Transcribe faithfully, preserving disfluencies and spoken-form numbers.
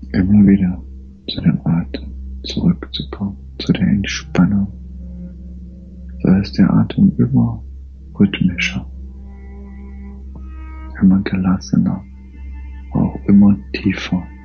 immer wieder zu dem Atem zurückzukommen, zu der Entspannung. So ist der Atem immer rhythmischer, immer gelassener, auch immer tiefer.